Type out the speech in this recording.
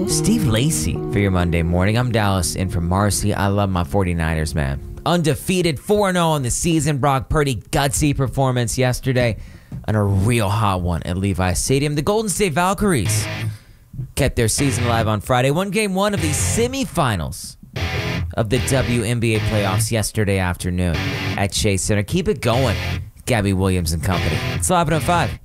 Steve Lacy for your Monday morning. I'm Dallas in from Marcy. I love my 49ers, man. Undefeated, 4-0 in the season. Brock Purdy, gutsy performance yesterday, and a real hot one at Levi's Stadium. The Golden State Valkyries kept their season alive on Friday. Won game one of the semifinals of the WNBA playoffs yesterday afternoon at Chase Center. Keep it going, Gabby Williams and company. It's 11:05.